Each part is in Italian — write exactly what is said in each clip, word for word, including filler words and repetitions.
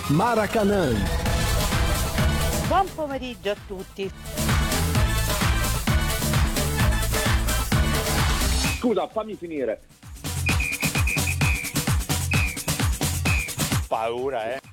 Maracanã. Buon pomeriggio a tutti. Scusa, fammi finire. Paura, eh.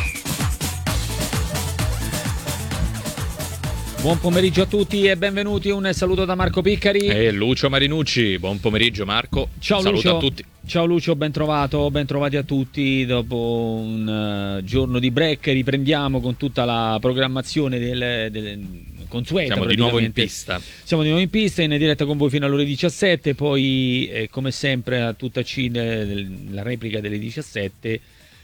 Buon pomeriggio a tutti e benvenuti. Un saluto da Marco Piccari e Lucio Marinucci. Buon pomeriggio Marco. Ciao Saluto Lucio. a tutti. Ciao Lucio, ben trovato, ben trovati a tutti. Dopo un uh, giorno di break riprendiamo con tutta la programmazione del, del consueta. Siamo di nuovo in pista. Siamo di nuovo in pista, in diretta con voi fino alle ore diciassette, poi eh, come sempre a tutta C la replica delle diciassette.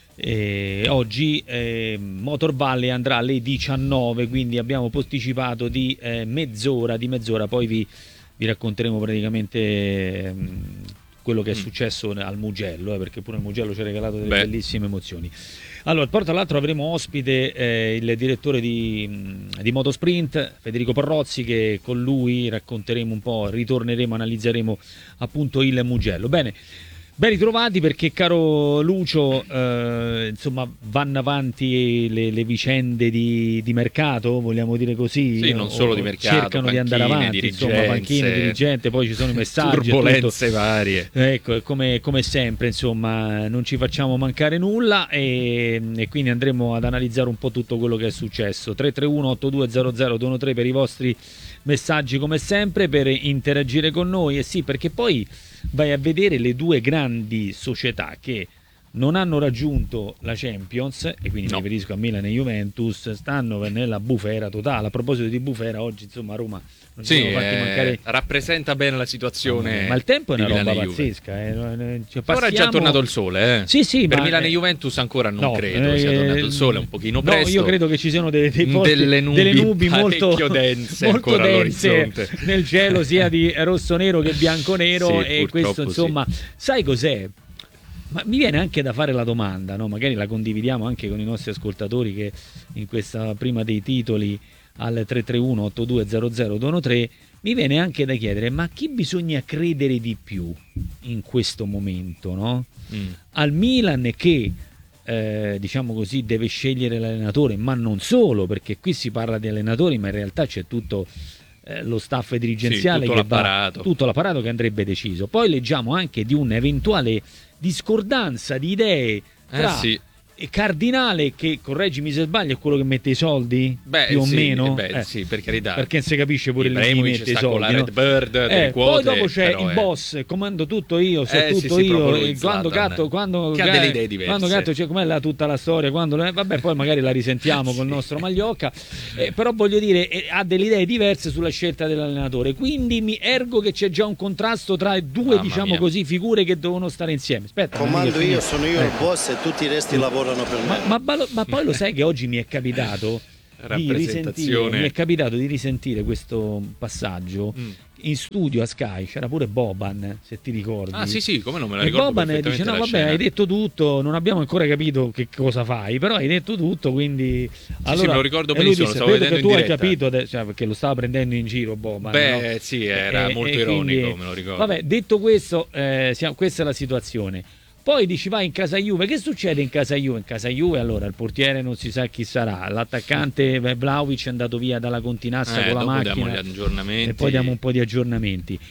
Eh, oggi eh, Motor Valley andrà alle diciannove, quindi abbiamo posticipato di eh, mezz'ora, di mezz'ora, poi vi, vi racconteremo praticamente eh, quello che è successo al Mugello, eh, perché pure il Mugello ci ha regalato delle Beh. bellissime emozioni. Allora, poi tra l'altro avremo ospite eh, il direttore di, di Motosprint, Federico Porrozzi, che con lui racconteremo un po', ritorneremo, analizzeremo appunto il Mugello. Bene. Ben ritrovati, perché caro Lucio, eh, insomma vanno avanti le, le vicende di, di mercato, vogliamo dire così. Sì, non solo o, di mercato, cercano di andare avanti, insomma, panchine, dirigente, poi ci sono i messaggi, turbolenze tutto. varie. Ecco, come, come sempre, insomma, non ci facciamo mancare nulla e, e quindi andremo ad analizzare un po' tutto quello che è successo. tre tre uno otto due zero zero due uno tre per i vostri messaggi, come sempre, per interagire con noi. E sì, perché poi vai a vedere le due grandi società che non hanno raggiunto la Champions, e quindi no. mi riferisco a Milan e Juventus, stanno nella bufera totale. A proposito di bufera, oggi insomma a Roma non ci sì, siamo fatti eh, mancare. Rappresenta bene la situazione. Ma il tempo è una Milano roba pazzesca. Eh. Cioè, passiamo... Ora è già tornato il sole, eh. Sì, sì, per ma... Milano e Juventus ancora non no, credo eh, sia tornato il sole, un pochino presto. No, io credo che ci siano dei, dei posti, delle nubi, delle nubi molto dense, molto ancora dense nel cielo, sia di rosso-nero che bianco-nero, sì, e questo insomma, sì. Sai cos'è? Ma mi viene anche da fare la domanda, no? Magari la condividiamo anche con i nostri ascoltatori, che in questa prima dei titoli al tre tre uno otto due zero zero due uno tre mi viene anche da chiedere: ma chi bisogna credere di più in questo momento, no? Mm. Al Milan, che eh, diciamo così deve scegliere l'allenatore, ma non solo, perché qui si parla di allenatori, ma in realtà c'è tutto eh, lo staff dirigenziale, sì, tutto che l'apparato. Va, tutto l'apparato che andrebbe deciso. Poi leggiamo anche di un'eventuale discordanza di idee tra eh sì. Cardinale, che, correggimi se sbaglio, è quello che mette i soldi, beh, più o sì, meno, beh, eh, sì, per carità, perché non si capisce pure lì chi mette i soldi, con la Red Bird, no? delle eh, quote, poi dopo c'è il è... boss, comando tutto io, so eh, tutto sì, sì, io, lui, e quando gatto, quando che ha delle idee diverse, quando gatto, cioè, com'è là tutta la storia, quando, vabbè, poi magari la risentiamo sì. col nostro Magliocca, eh, però voglio dire, eh, ha delle idee diverse sulla scelta dell'allenatore, quindi mi ergo che c'è già un contrasto tra due, Mamma diciamo mia. così, figure che devono stare insieme. Aspetta, comando io, sono io il boss e tutti i resti lavorano per me. Ma, ma, ma poi lo sai che oggi mi è capitato di risentire, mi è capitato di risentire questo passaggio mm. in studio a Sky. C'era pure Boban, se ti ricordi. Ah sì sì, come non me la e ricordo. Boban dice: no vabbè, scena. hai detto tutto, non abbiamo ancora capito che cosa fai, però hai detto tutto, quindi sì, allora, sì, me lo ricordo e lui benissimo, disse: lo stavo vedo che tu hai diretta. capito, cioè, perché lo stava prendendo in giro Boban. Beh no? sì, era e, molto e ironico, quindi, me lo ricordo. Vabbè, detto questo, eh, siamo, questa è la situazione. Poi dici vai in casa Juve, che succede in casa Juve? In casa Juve allora il portiere non si sa chi sarà, l'attaccante Vlahovic è andato via dalla Continassa eh, con la macchina, diamo gli aggiornamenti. E poi diamo un po' di aggiornamenti.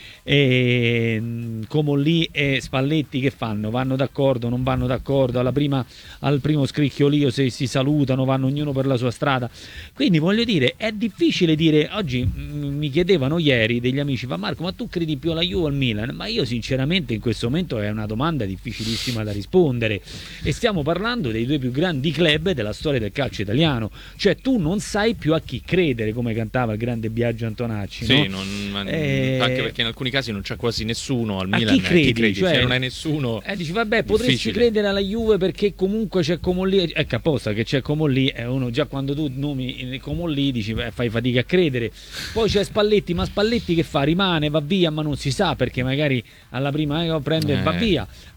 E Comolli e Spalletti che fanno? Vanno d'accordo, non vanno d'accordo, alla prima, al primo scricchiolio se si salutano, vanno ognuno per la sua strada. Quindi voglio dire, è difficile dire. Oggi mh, mi chiedevano ieri degli amici: ma Marco, ma tu credi più alla Juve o al Milan? Ma io sinceramente in questo momento è una domanda difficilissima da rispondere, e stiamo parlando dei due più grandi club della storia del calcio italiano, cioè tu non sai più a chi credere, come cantava il grande Biagio Antonacci, sì, no? non, eh, anche perché in alcuni casi non c'è quasi nessuno al a Milan, chi credi, chi credi? Cioè, se non hai nessuno eh, dici vabbè, potresti difficile. credere alla Juve perché comunque c'è Comolli, ecco apposta che c'è Comolli, è uno già quando tu nomi Comolli dici beh, fai fatica a credere. Poi c'è Spalletti, ma Spalletti che fa? Rimane, va via, ma non si sa, perché magari alla prima eh, prende e eh. va via, bene. E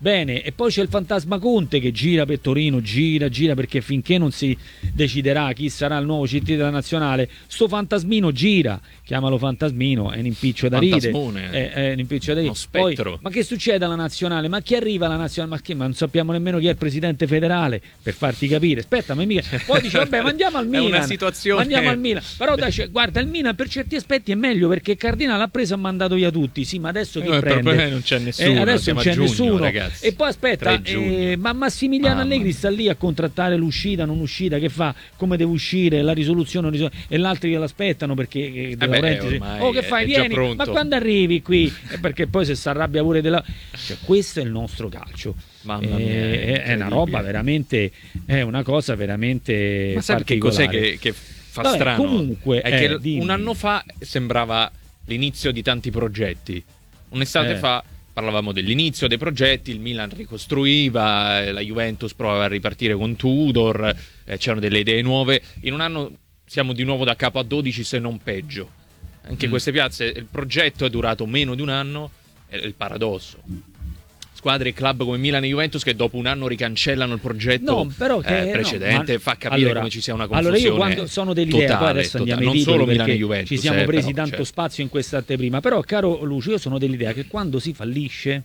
e poi c'è il fantasma Conte che gira per Torino, gira, gira, perché finché non si deciderà chi sarà il nuovo C T della nazionale, sto fantasmino gira, chiamalo fantasmino, è un impiccio da Fantasmone, ride, è, è un impiccio da ride. uno spettro. Poi, ma che succede alla nazionale? Ma chi arriva alla nazionale? Ma che? Ma non sappiamo nemmeno chi è il presidente federale, per farti capire. Aspetta, ma mica. Poi dice vabbè, ma andiamo al È Milan. una situazione- Ma andiamo al Milan. Però dai, cioè, guarda, il Milan per certi aspetti è meglio, perché Cardinale ha preso e ha mandato via tutti. Sì, ma adesso chi Eh, prende? proprio non c'è nessuno, Eh, adesso siamo non c'è a giugno, nessuno. ragazzi. E poi aspetta, tre giugno. eh, ma Massimiliano Mamma. Allegri sta lì a contrattare l'uscita, non uscita, che fa? Come deve uscire, la risoluzione, non risol- e l'altri che l'aspettano perché eh, De beh, Laurentiis- ormai oh, che è- fai? è già Vieni, pronto. ma quando arrivi qui? Eh, perché poi se si arrabbia pure della. Cioè, questo è il nostro calcio. Mamma mia, Eh, è, è una roba veramente, è una cosa veramente. Ma sai che cos'è particolare. che, che fa Vabbè, strano? comunque, è eh, che dimmi. un anno fa sembrava l'inizio di tanti progetti. Un'estate Eh. fa parlavamo dell'inizio dei progetti, il Milan ricostruiva, eh, la Juventus provava a ripartire con Tudor, eh, c'erano delle idee nuove. In un anno siamo di nuovo da capo a dodici, se non peggio. Anche Mm. queste piazze, il progetto è durato meno di un anno, è il paradosso. Squadre e club come Milan e Juventus che dopo un anno ricancellano il progetto No, però che- eh, no, precedente, ma- fa capire allora- come ci sia una Allora confusione. io quando sono dell'idea, totale, poi adesso andiamo totale. ai Non titoli, solo Milan e perché Juventus, ci siamo eh, presi però, tanto certo. spazio in questa anteprima, però caro Lucio, io sono dell'idea che quando si fallisce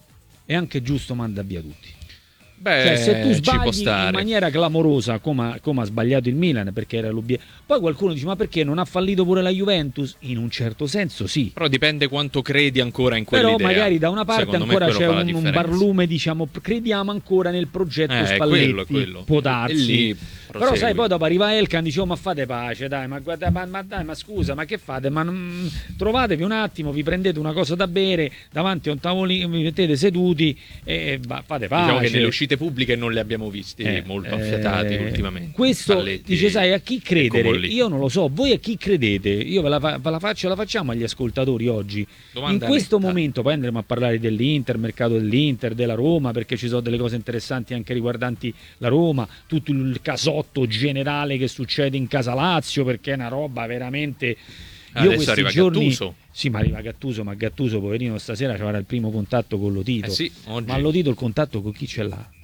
è anche giusto mandare via tutti. Beh, Cioè, se tu ci può sbagli in stare. maniera clamorosa come, come ha sbagliato il Milan, perché era l'obiettivo, poi qualcuno dice ma perché non ha fallito pure la Juventus? In un certo senso sì, Però dipende quanto credi ancora in quell'idea. però magari da una parte Secondo me ancora quello c'è fa la un, un differenza. barlume, diciamo, crediamo ancora nel progetto Eh, Spalletti, quello, quello. può E darsi. lì Però prosegui. sai, poi dopo arriva Elkan, dice oh, ma fate pace, dai, ma, guarda, ma, ma dai, ma scusa, ma che fate? Ma non- trovatevi un attimo, vi prendete una cosa da bere davanti a un tavolino, vi mettete seduti e va, fate pace. Diciamo che nelle uscite pubbliche non li abbiamo visti Eh, molto eh, affiatati ultimamente. Questo Spalletti dice, sai, a chi e credere? Comolli. Io non lo so, voi a chi credete? Io ve la, fa- ve la faccio, la facciamo agli ascoltatori oggi. Domanda In questo netta. momento poi andremo a parlare dell'Inter, mercato dell'Inter, della Roma, perché ci sono delle cose interessanti anche riguardanti la Roma, tutto il casotto generale che succede in Casa Lazio, perché è una roba veramente. Io Adesso questi arriva giorni, Gattuso. Sì, ma arriva Gattuso, ma Gattuso poverino stasera avrà il primo contatto con Lotito. Eh sì, oggi Ma Lotito il contatto con chi ce l'ha?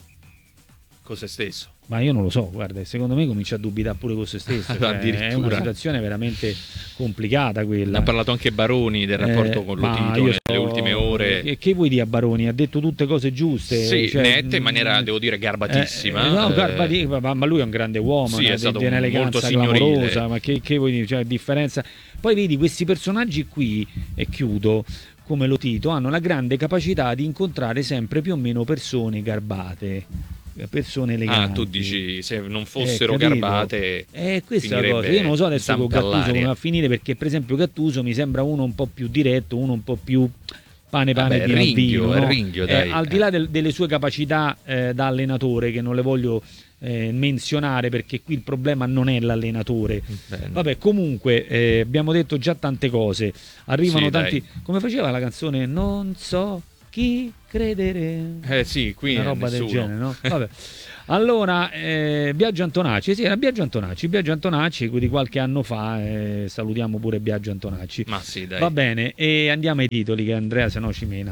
con se stesso. Ma io non lo so, guarda, secondo me comincia a dubitare pure con se stesso. Cioè, è Addirittura. una situazione veramente complicata quella. Ne ha parlato anche Baroni del rapporto Eh, con ma Lotito io nelle so- ultime ore. Che, che vuoi dire a Baroni? Ha detto tutte cose giuste. Sì, cioè, nette in mh, maniera, devo dire, garbatissima. eh, no, Eh, garbati- ma, ma lui è un grande uomo, Sì, una- è stato di un'eleganza molto signorile. clamorosa, ma che, che vuoi dire? Cioè, differenza. Poi vedi, questi personaggi qui, e chiudo, come Lotito, hanno la grande capacità di incontrare sempre più o meno persone garbate, persone eleganti. Ah, tu dici se non fossero Eh, capito? garbate. Eh, questa è la finirebbe cosa. Io non lo so adesso con zampe Gattuso all'aria. come va a finire, perché per esempio Gattuso mi sembra uno un po' più diretto, uno un po' più pane pane Vabbè, di ringhio, vino, è no? ringhio, Eh, dai. al di là del- delle sue capacità eh, da allenatore, che non le voglio eh, menzionare perché qui il problema non è l'allenatore. Bene. Vabbè, comunque eh, abbiamo detto già tante cose, arrivano Sì, tanti, dai. come faceva la canzone Non so chi credere, Eh sì, qui una è roba del nessuno. genere, no? Vabbè. Allora, eh, Biagio Antonacci, sì, era Biagio Antonacci, Biagio Antonacci di qualche anno fa, eh, salutiamo pure Biagio Antonacci. Ma sì, dai. Va bene, e andiamo ai titoli che Andrea se no ci mena.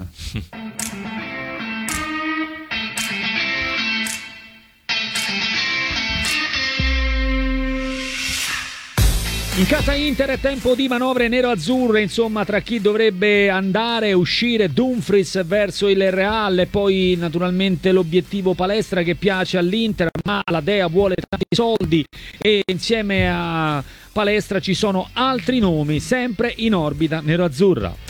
In casa Inter è tempo di manovre nero-azzurre, insomma, tra chi dovrebbe andare e uscire, Dumfries verso il Real, e poi naturalmente l'obiettivo palestra che piace all'Inter, ma la Dea vuole tanti soldi e insieme a Palestra ci sono altri nomi sempre in orbita nero-azzurra.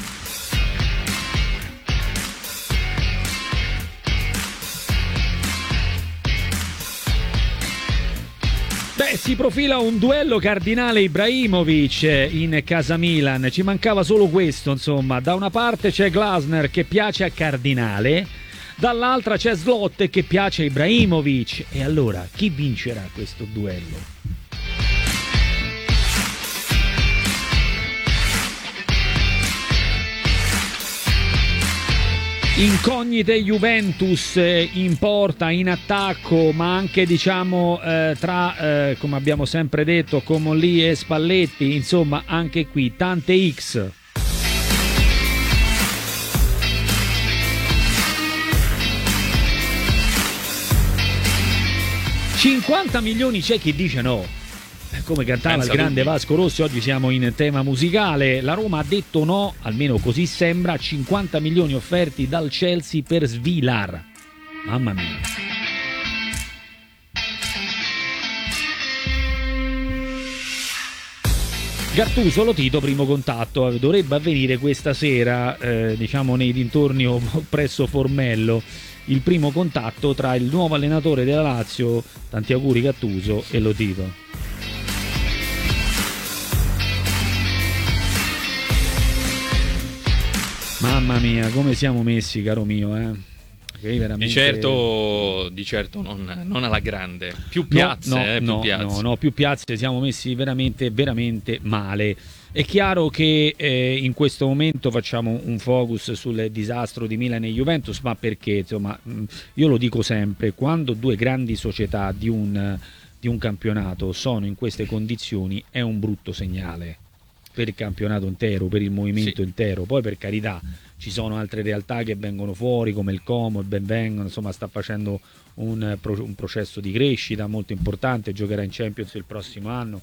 Beh, si profila un duello Cardinale Ibrahimovic in casa Milan, ci mancava solo questo, insomma. Da una parte c'è Glasner che piace a Cardinale, dall'altra c'è Slot che piace a Ibrahimovic. E allora, chi vincerà questo duello? Incognite Juventus eh, in porta, in attacco, ma anche diciamo eh, tra, eh, come abbiamo sempre detto, Comolli e Spalletti, insomma anche qui tante X. cinquanta milioni c'è chi dice no. Come cantava Pensa il grande tutti. Vasco Rossi, oggi siamo in tema musicale. La Roma ha detto no, almeno così sembra, a cinquanta milioni offerti dal Chelsea per Svilar. Mamma mia. Gattuso, Lotito, primo contatto, dovrebbe avvenire questa sera, eh, diciamo nei dintorni o presso Formello, il primo contatto tra il nuovo allenatore della Lazio, tanti auguri Gattuso, e Lotito. Mamma mia, come siamo messi, caro mio, eh? Veramente... Di certo, di certo non, non alla grande. Più piazze, no, no, eh, più no, piazze. no, no, più piazze, siamo messi veramente, veramente male. È chiaro che eh, in questo momento facciamo un focus sul disastro di Milan e Juventus, ma perché, insomma, io lo dico sempre, quando due grandi società di un, di un campionato sono in queste condizioni è un brutto segnale per il campionato intero, per il movimento Sì. intero. Poi, per carità, ci sono altre realtà che vengono fuori, come il Como, il Benvengono, insomma sta facendo un, un processo di crescita molto importante, giocherà in Champions il prossimo anno.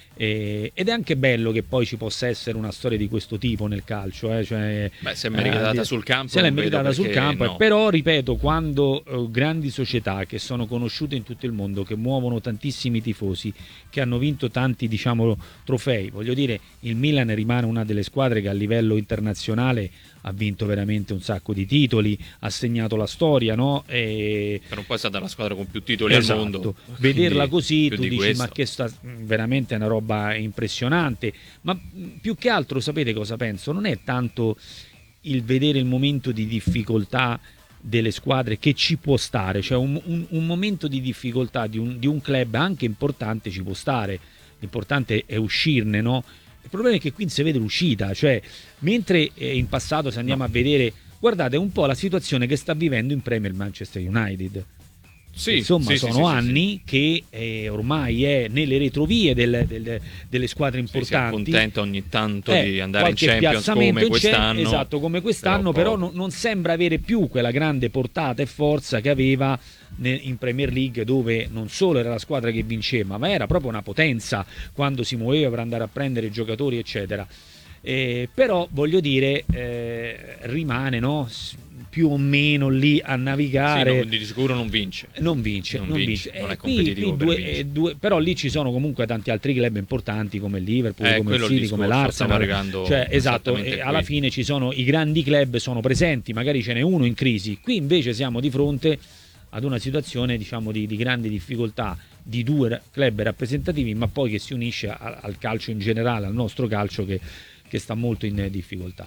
E, ed è anche bello che poi ci possa essere una storia di questo tipo nel calcio, eh? Cioè, Beh, se è meritata eh, sul campo, se l'è non vedo meritata sul perché campo, no. però ripeto, quando eh, grandi società che sono conosciute in tutto il mondo, che muovono tantissimi tifosi, che hanno vinto tanti, diciamo, trofei, voglio dire, il Milan rimane una delle squadre che a livello internazionale ha vinto veramente un sacco di titoli, ha segnato la storia, no? E... Per un po' è stata la squadra con più titoli esatto. al mondo. Vederla Quindi, così più tu di dici questo. ma che sta veramente è una roba impressionante, ma più che altro sapete cosa penso? Non è tanto il vedere il momento di difficoltà delle squadre, che ci può stare, cioè un, un, un momento di difficoltà di un, di un club anche importante ci può stare, l'importante è uscirne, no? Il problema è che qui si vede l'uscita, cioè mentre eh, in passato se andiamo no. a vedere, guardate un po' la situazione che sta vivendo in Premier Manchester United. Sì, insomma sì, sono sì, sì, anni sì. che eh, ormai è nelle retrovie del, del, delle squadre importanti. Sì, si accontenta ogni tanto eh, di andare in qualche Champions come quest'anno. Esatto, come quest'anno, però, però non, non sembra avere più quella grande portata e forza che aveva in Premier League, dove non solo era la squadra che vinceva, ma era proprio una potenza quando si muoveva per andare a prendere giocatori, eccetera. Eh, però voglio dire, eh, rimane, no? Più o meno lì a navigare. Sì, no, di sicuro non vince. Non vince, non, non vince. vince. Non eh, è competitivo qui, per due, vincere. eh, due, però lì ci sono comunque tanti altri club importanti come il Liverpool, Eh, come il quello City, il come discorso, l'Arsenal. stiamo arrivando cioè, esatto, esattamente e alla qui. fine ci sono i grandi club, sono presenti, magari ce n'è uno in crisi. Qui invece siamo di fronte ad una situazione, diciamo, di, di grande difficoltà di due club rappresentativi, ma poi che si unisce a, al calcio in generale, al nostro calcio che, che sta molto in difficoltà.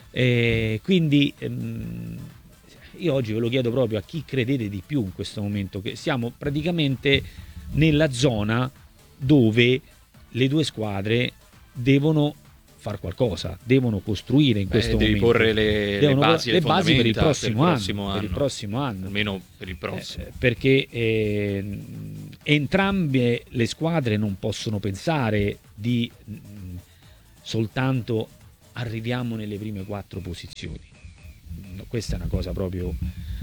E quindi ehm, io oggi ve lo chiedo proprio a chi credete di più in questo momento, che siamo praticamente nella zona dove le due squadre devono far qualcosa, devono costruire in Beh, questo devi momento. porre le, Devono le basi, le le basi per il fondamenta prossimo, per il anno, prossimo anno, per il prossimo anno. almeno per il prossimo. Eh, perché eh, entrambe le squadre non possono pensare di mh, soltanto arriviamo nelle prime quattro posizioni. No, questa è una cosa proprio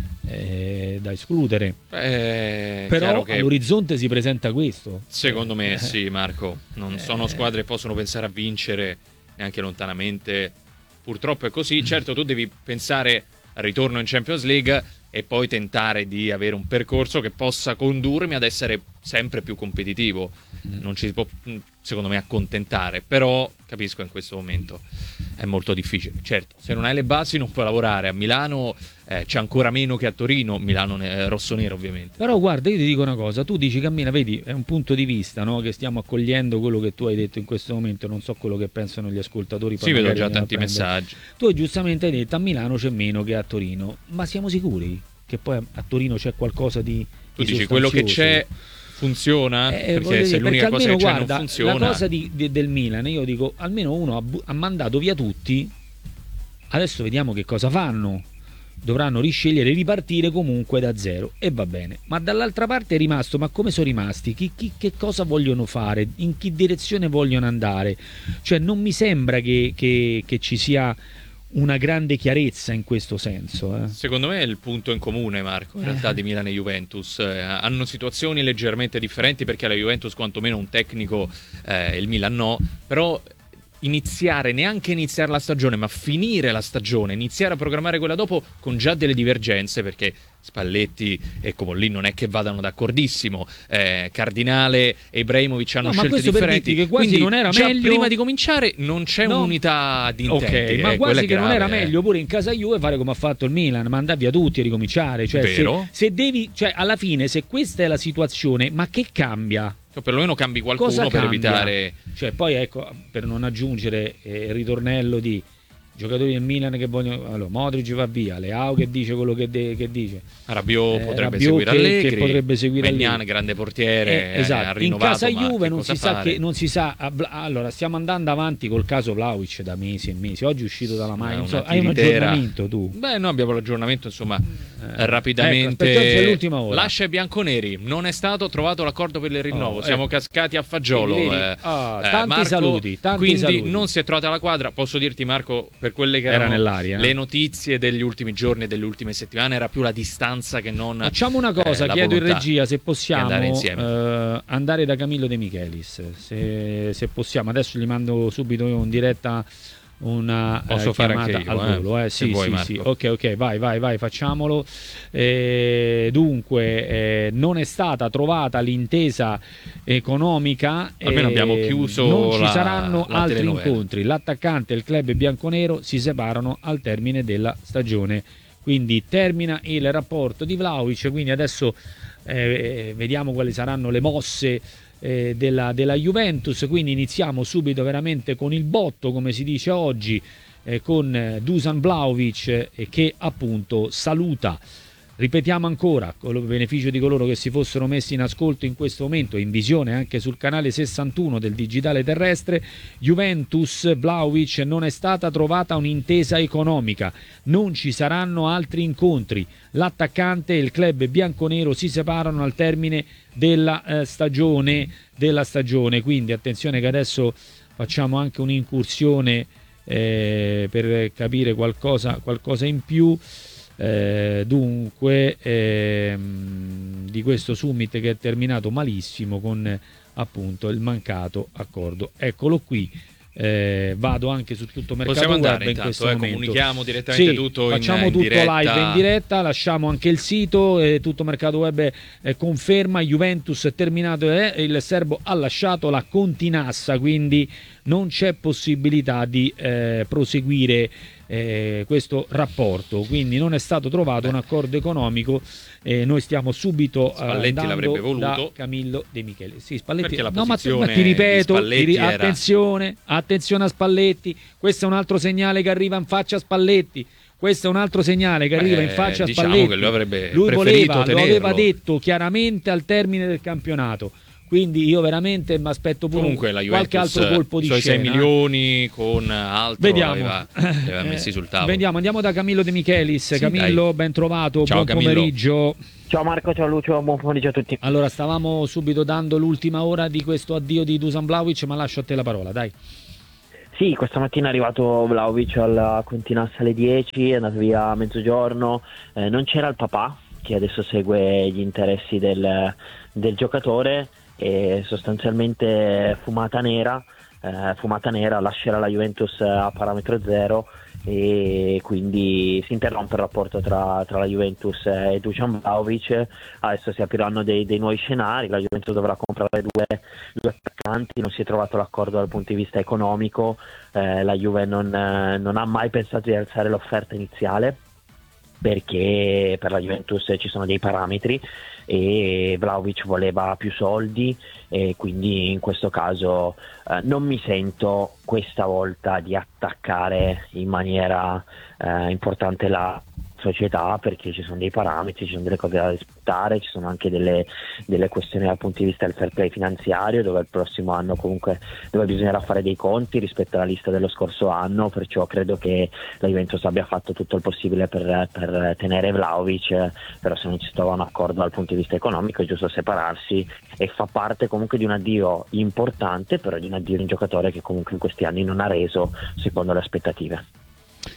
eh, da escludere. Eh, Però che all'orizzonte si presenta questo. secondo me Eh, sì, Marco. Non eh, sono squadre che possono pensare a vincere neanche lontanamente. Purtroppo è così. Certo, tu devi pensare al ritorno in Champions League e poi tentare di avere un percorso che possa condurmi ad essere sempre più competitivo. Non ci si può, secondo me, accontentare, però capisco in questo momento è molto difficile. Certo, se non hai le basi non puoi lavorare. A Milano eh, c'è ancora meno che a Torino, Milano ne- rossonero ovviamente. Però guarda, io ti dico una cosa, tu dici cammina, vedi, è un punto di vista, no? Che stiamo accogliendo quello che tu hai detto in questo momento, non so quello che pensano gli ascoltatori. Sì, vedo magari già andiamo a tanti prendere. messaggi. Tu giustamente hai detto a Milano c'è meno che a Torino, ma siamo sicuri che poi a Torino c'è qualcosa di Tu di dici quello che c'è sostanzioso? funziona? Eh, voglio perché se dire, l'unica perché cosa che almeno, c'è guarda, non funziona, la cosa di, di- del Milan, io dico, almeno uno ha, bu- ha mandato via tutti, adesso vediamo che cosa fanno. Dovranno riscegliere, ripartire comunque da zero e va bene. Ma dall'altra parte è rimasto, ma come sono rimasti? Chi, chi- che cosa vogliono fare? In che direzione vogliono andare? Cioè non mi sembra che, che- che ci sia una grande chiarezza in questo senso. Eh. Secondo me è il punto in comune, Marco, in realtà, di Milan e Juventus. Eh, hanno situazioni leggermente differenti, perché la Juventus quantomeno un tecnico, eh, il Milan no, però iniziare, neanche iniziare la stagione, ma finire la stagione, iniziare a programmare quella dopo con già delle divergenze, perché Spalletti e Comolli non è che vadano d'accordissimo, eh, Cardinale e Ibrahimovic hanno no, ma scelte differenti, che quasi quindi non era già meglio... prima di cominciare non c'è no. un'unità di intenti. Ok, ma eh, quasi che che non era grave, meglio eh. pure in casa Juve fare come ha fatto il Milan, mandare via tutti e ricominciare, cioè Vero. se, se devi, cioè alla fine, se questa è la situazione, ma che cambia? O perlomeno cambi qualcuno Cosa per cambia? evitare, cioè poi ecco, per non aggiungere eh, il ritornello di giocatori del Milan che vogliono, allora Modric va via, Leao che dice quello che, de- che dice, Rabiot eh, potrebbe Rabiot seguire che, Allegri, che potrebbe seguire Maignan, Allegri. grande portiere, Eh, esatto. ha In rinnovato, casa ma Juve che non cosa si sa fare? che non si sa a- allora stiamo andando avanti col caso Vlahovic da mesi e mesi. Oggi è uscito dalla Mai, Eh, non so, una hai un tiritera. aggiornamento tu? Beh, noi abbiamo l'aggiornamento, insomma, Eh, rapidamente. ecco, aspettiamo l'ultima ora. Lascia i bianconeri, non è stato trovato l'accordo per il rinnovo, Oh, siamo ecco. cascati a fagiolo. Vedi, vedi? eh. Ah, Eh, tanti Marco, saluti, tanti quindi saluti. non si è trovata la quadra. Posso dirti, Marco, per quelle che Era erano nell'aria, eh. le notizie degli ultimi giorni e delle ultime settimane, era più la distanza che non Facciamo una cosa, eh, la chiedo in volontà regia se di possiamo andare andare, insieme. andare da Camillo De Michelis, se, se possiamo. Adesso gli mando subito io in diretta una Posso eh, fare chiamata anche io, al eh, volo. Eh, se sì, vuoi, sì, Marco. sì. Ok, ok, vai, vai, vai, facciamolo. Eh, dunque, eh, non è stata trovata l'intesa economica. Almeno eh, abbiamo chiuso non ci la- saranno la altri telenovela. incontri. L'attaccante e il club bianconero si separano al termine della stagione. Quindi termina il rapporto di Vlahovic, quindi adesso eh, vediamo quali saranno le mosse eh, della, della Juventus, quindi iniziamo subito veramente con il botto, come si dice oggi, eh, con eh, Dusan Vlahovic eh, che appunto saluta. Ripetiamo ancora, con il beneficio di coloro che si fossero messi in ascolto in questo momento, in visione anche sul canale sessantuno del digitale terrestre, Juventus Vlahovic, non è stata trovata un'intesa economica, non ci saranno altri incontri, l'attaccante e il club bianconero si separano al termine della eh, stagione, della stagione, quindi attenzione che adesso facciamo anche un'incursione eh, per capire qualcosa, qualcosa in più. Eh, dunque ehm, di questo summit che è terminato malissimo con eh, appunto il mancato accordo. Eccolo qui, eh, vado anche su tutto mercato Possiamo web andare in intanto, questo eh, momento. comunichiamo direttamente sì, tutto in, facciamo in tutto diretta. live in diretta, lasciamo anche il sito, eh, tutto mercato web eh, conferma Juventus è terminato, eh, il serbo ha lasciato la Continassa, quindi non c'è possibilità di eh, proseguire Eh, questo rapporto, quindi non è stato trovato Beh. un accordo economico. Eh, noi stiamo subito eh, Spalletti andando l'avrebbe voluto. da Camillo De Michele. Sì, Spalletti. Perché la No, ma, posizione ma ti ripeto, di Spalletti ti ri- era- attenzione, attenzione a Spalletti. Questo è un altro segnale che arriva in faccia a Spalletti. Questo è un altro segnale che arriva Beh, in faccia a diciamo Spalletti. che lui avrebbe Lui preferito voleva, lo tenerlo. aveva detto chiaramente al termine del campionato. Quindi io veramente mi aspetto pure Comunque la qualche Juventus altro colpo di i suoi sei scena. milioni con altro Vediamo. aveva, li aveva messi sul tavolo. Vediamo, andiamo da Camillo De Michelis. Sì, Camillo, dai. ben trovato, Ciao, buon Camillo. pomeriggio. Ciao Marco, ciao Lucio, buon pomeriggio a tutti. Allora, stavamo subito dando l'ultima ora di questo addio di Dusan Vlahovic, ma lascio a te la parola, dai. Sì, questa mattina è arrivato Vlahovic alla Continassa alle dieci, è andato via a mezzogiorno, eh, non c'era il papà che adesso segue gli interessi del, del giocatore e sostanzialmente fumata nera, eh, fumata nera, lascerà la Juventus a parametro zero e quindi si interrompe il rapporto tra, tra la Juventus e Dusan Vlahovic. Adesso si apriranno dei, dei nuovi scenari, la Juventus dovrà comprare due, due attaccanti, non si è trovato l'accordo dal punto di vista economico, eh, la Juve non, eh, non ha mai pensato di alzare l'offerta iniziale perché per la Juventus ci sono dei parametri e Vlahovic voleva più soldi e quindi in questo caso eh, non mi sento questa volta di attaccare in maniera eh, importante la società perché ci sono dei parametri, ci sono delle cose da rispettare, ci sono anche delle, delle questioni dal punto di vista del fair play finanziario dove il prossimo anno comunque dove bisognerà fare dei conti rispetto alla lista dello scorso anno, perciò credo che la Juventus abbia fatto tutto il possibile per, per tenere Vlahovic, però se non si trova un accordo dal punto di vista economico è giusto separarsi e fa parte comunque di un addio importante, però di un addio di un giocatore che comunque in questi anni non ha reso secondo le aspettative.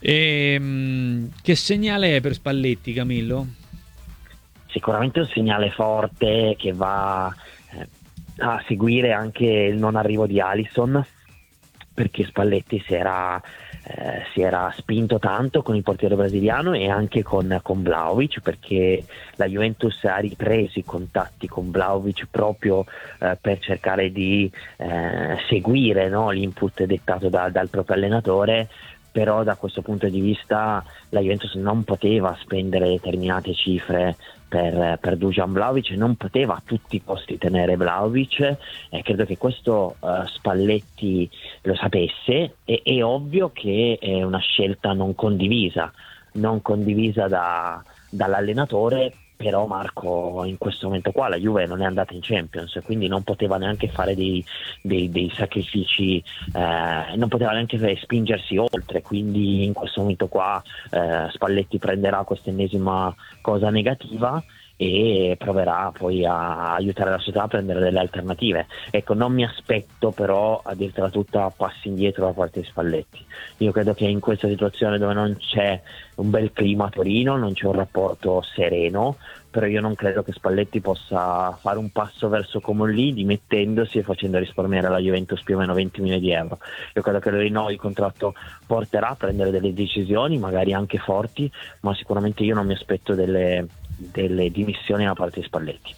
E, mh, che segnale è per Spalletti, Camillo? Sicuramente un segnale forte che va eh, a seguire anche il non arrivo di Alisson, perché Spalletti si era, eh, si era spinto tanto con il portiere brasiliano e anche con, con Vlahovic, perché la Juventus ha ripreso i contatti con Vlahovic proprio eh, per cercare di eh, seguire, no, l'input dettato da, dal proprio allenatore. Però da questo punto di vista la Juventus non poteva spendere determinate cifre per, per Dusan Vlahovic, non poteva a tutti i costi tenere Vlahovic, e credo che questo uh, Spalletti lo sapesse. E è ovvio che è una scelta non condivisa, non condivisa da, dall'allenatore. Però Marco, in questo momento qua la Juve non è andata in Champions, quindi non poteva neanche fare dei, dei, dei sacrifici, eh, non poteva neanche spingersi oltre, quindi in questo momento qua eh, Spalletti prenderà questa ennesima cosa negativa e proverà poi a aiutare la società a prendere delle alternative. Ecco, non mi aspetto però, a dirtela tutta, passi indietro da parte di Spalletti. Io credo che in questa situazione dove non c'è un bel clima a Torino, non c'è un rapporto sereno, però io non credo che Spalletti possa fare un passo verso Comolli dimettendosi e facendo risparmiare alla Juventus più o meno venti milioni di euro. Io credo che il rinnovo di contratto porterà a prendere delle decisioni, magari anche forti, ma sicuramente io non mi aspetto delle delle dimissioni da parte di Spalletti.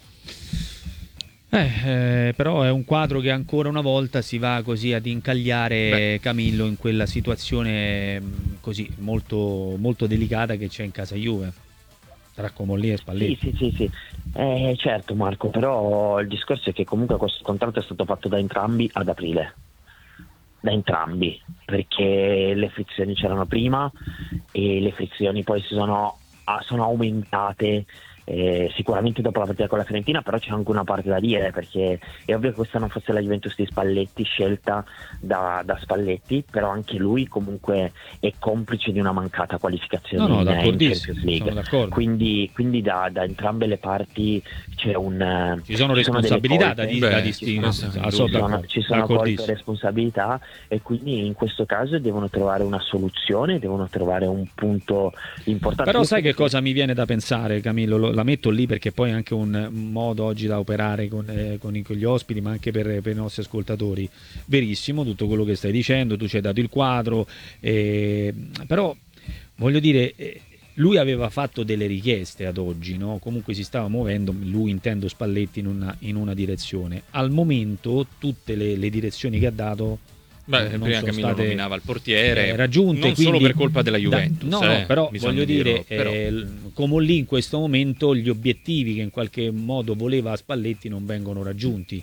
Eh, eh, però è un quadro che ancora una volta si va così ad incagliare. Beh. Camillo, in quella situazione mh, così molto, molto delicata che c'è in casa Juve tra Comolli e Spalletti. Sì, sì, sì, sì. Eh, certo Marco, però il discorso è che comunque questo contratto è stato fatto da entrambi ad aprile, da entrambi, perché le frizioni c'erano prima e le frizioni poi si sono sono aumentate eh, sicuramente dopo la partita con la Fiorentina. Però c'è anche una parte da dire, perché è ovvio che questa non fosse la Juventus di Spalletti scelta da, da Spalletti, però anche lui comunque è complice di una mancata qualificazione no, no, in, in Champions League, quindi, quindi da, da entrambe le parti c'è un ci sono ci responsabilità sono colpe, da distinguere, ci sono, ci sono colpe e responsabilità, e quindi in questo caso devono trovare una soluzione, devono trovare un punto importante. Però sai che cosa mi viene da pensare, Camillo? Lo, la metto lì perché poi è anche un modo oggi da operare con, eh, con, i, con gli ospiti, ma anche per, per i nostri ascoltatori. Verissimo tutto quello che stai dicendo, tu ci hai dato il quadro, eh, però voglio dire, eh, lui aveva fatto delle richieste ad oggi, no? Comunque si stava muovendo, lui intendo Spalletti, in una, in una direzione. Al momento tutte le, le direzioni che ha dato Beh, non prima Camillo nominava il portiere, eh, raggiunte, non quindi, solo per colpa della Juventus. Da, no, eh, no, però voglio dire, dirlo, però. Eh, come lì in questo momento gli obiettivi che in qualche modo voleva Spalletti non vengono raggiunti.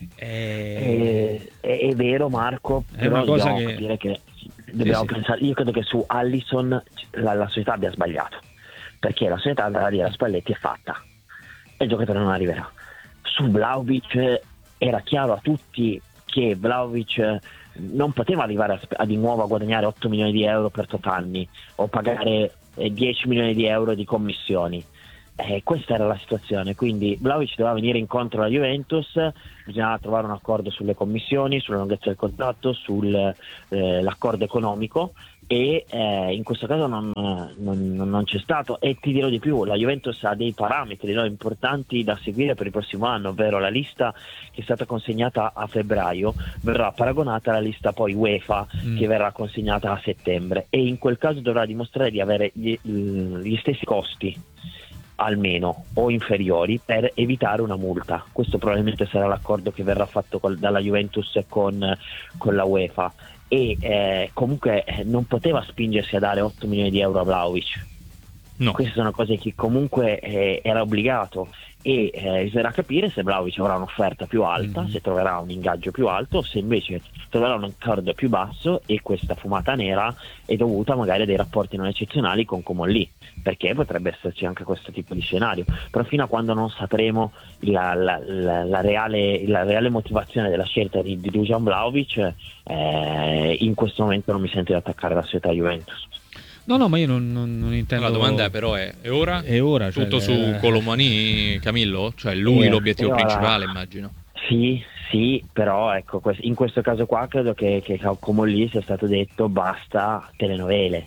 Eh, è, è vero Marco, è però una cosa dobbiamo che... capire che dobbiamo sì, pensare, io credo che su Alisson la, la società abbia sbagliato, perché la società andava a dire a Spalletti è fatta e il giocatore non arriverà. Su Vlahovic era chiaro a tutti che Vlahovic non poteva arrivare a, a di nuovo a guadagnare otto milioni di euro per tot anni o pagare eh, dieci milioni di euro di commissioni. Eh, questa era la situazione, quindi Vlahovic doveva venire incontro alla Juventus, bisognava trovare un accordo sulle commissioni, sulla lunghezza del contratto, sull'accordo eh, economico, e eh, in questo caso non, non, non c'è stato. E ti dirò di più, la Juventus ha dei parametri, no, importanti da seguire per il prossimo anno, ovvero la lista che è stata consegnata a febbraio verrà paragonata alla lista poi UEFA mm. che verrà consegnata a settembre, e in quel caso dovrà dimostrare di avere gli, gli stessi costi almeno o inferiori per evitare una multa. Questo probabilmente sarà l'accordo che verrà fatto col, dalla Juventus con, con la UEFA, e eh, comunque non poteva spingersi a dare otto milioni di euro a Vlahovic. No. Queste sono cose che comunque eh, era obbligato, e eh, bisognerà capire se Vlahovic avrà un'offerta più alta, mm-hmm. se troverà un ingaggio più alto, o se invece troverà un accordo più basso, e questa fumata nera è dovuta magari a dei rapporti non eccezionali con Comolli, perché potrebbe esserci anche questo tipo di scenario. Però fino a quando non sapremo la, la, la, la, reale, la reale motivazione della scelta di, di Dusan Vlahovic, eh, in questo momento non mi sento di attaccare la società Juventus. No, no, ma io non, non, non intendo... La domanda però è, è ora? È ora. Cioè, tutto le... su Colomani, Camillo? Cioè lui eh, l'obiettivo ora... principale, immagino. Sì, sì, però ecco, in questo caso qua credo che, che come lì sia stato detto basta telenovele,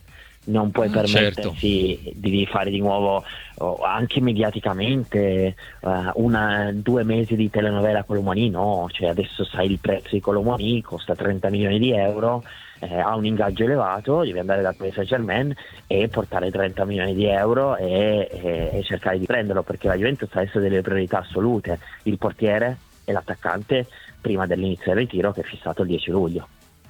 non puoi Ah, permettersi certo. di fare di nuovo oh, anche mediaticamente uh, una, due mesi di telenovela Colomani, no, cioè adesso sai il prezzo di Colomani, costa trenta milioni di euro, eh, ha un ingaggio elevato, devi andare dal Paris Saint-Germain e portare trenta milioni di euro e, e, e cercare di prenderlo, perché la Juventus adesso ha delle priorità assolute, il portiere e l'attaccante prima dell'inizio del ritiro, che è fissato il dieci luglio.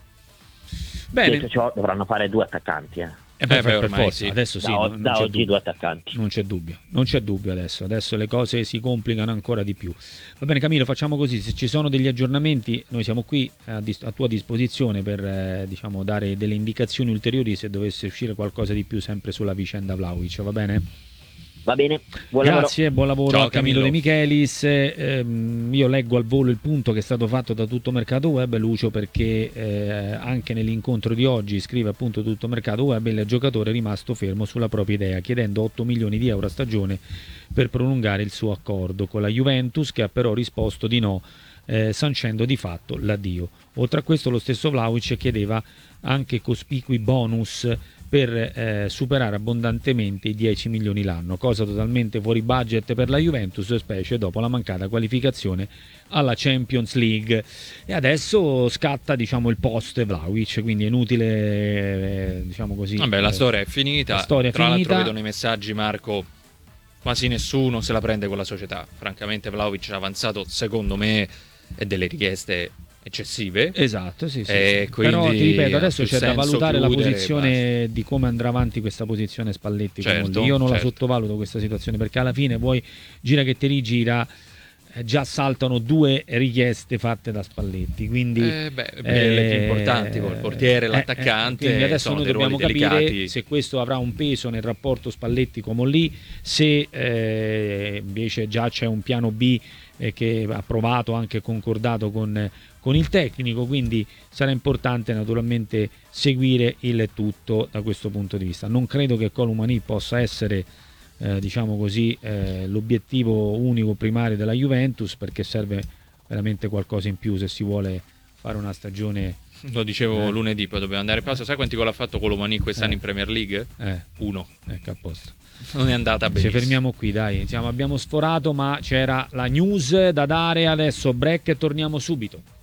Bene. Detto ciò, dovranno fare due attaccanti, eh. Eh beh, Eh beh, per ormai forza. sì. Adesso sì, da, non, non da c'è oggi dubbio. due attaccanti. Non c'è dubbio, non c'è dubbio adesso, adesso le cose si complicano ancora di più. Va bene Camillo, facciamo così, se ci sono degli aggiornamenti noi siamo qui a, dis- a tua disposizione per eh, diciamo dare delle indicazioni ulteriori se dovesse uscire qualcosa di più sempre sulla vicenda Vlahovic, va bene? Va bene, buon Grazie, lavoro. buon lavoro Ciao, a Camillo Camillo. De Michelis. Ehm, io leggo al volo il punto che è stato fatto da Tutto Mercato Web, Lucio, perché eh, anche nell'incontro di oggi, scrive appunto Tutto Mercato Web, il giocatore è rimasto fermo sulla propria idea, chiedendo otto milioni di euro a stagione per prolungare il suo accordo con la Juventus, che ha però risposto di no, eh, sancendo di fatto l'addio. Oltre a questo, lo stesso Vlahovic chiedeva anche cospicui bonus per eh, superare abbondantemente i dieci milioni l'anno, cosa totalmente fuori budget per la Juventus, specie dopo la mancata qualificazione alla Champions League. E adesso scatta, diciamo, il post Vlahovic, quindi è inutile, eh, diciamo così. Vabbè, la eh, storia è finita. la storia è Tra finita. l'altro vedo nei messaggi, Marco, quasi nessuno se la prende con la società. Francamente Vlahovic ha avanzato, secondo me, e delle richieste eccessive. Esatto, sì, sì, E sì. quindi Però ti ripeto, ha adesso più c'è da senso valutare la chiudere e posizione di come andrà avanti questa posizione Spalletti. Certo, con lui. Io non certo. la sottovaluto questa situazione, perché alla fine poi gira che ti rigira, eh, già saltano due richieste fatte da Spalletti, quindi Eh, beh, le più importanti come il portiere e eh, l'attaccante, eh, quindi adesso sono noi dei dobbiamo ruoli capire delicati. se questo avrà un peso nel rapporto Spalletti-Comolli, se eh, invece già c'è un piano B eh, che ha provato, anche concordato con, con il tecnico, quindi sarà importante naturalmente seguire il tutto da questo punto di vista. Non credo che Colomani possa essere eh, diciamo così eh, l'obiettivo unico primario della Juventus, perché serve veramente qualcosa in più se si vuole fare una stagione. Lo dicevo Eh. lunedì, poi dobbiamo andare in pausa. Sai quanti gol ha fatto Colomani quest'anno Eh. in Premier League? eh, Uno. ecco, a posto. Non è andata Ci benissimo. fermiamo qui, dai. Diciamo, abbiamo sforato, ma c'era la news da dare adesso. Break e torniamo subito.